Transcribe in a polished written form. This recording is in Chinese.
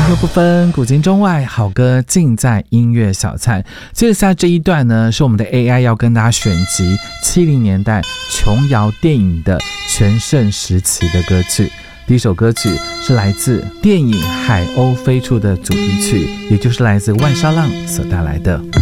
歌不分古今中外，好歌尽在音乐小菜。接下来这一段呢，是我们的 AI 要跟大家选集70年代琼瑶电影的全盛时期的歌曲。第一首歌曲是来自电影《海鸥飞处》的主题曲，也就是来自万沙浪所带来的。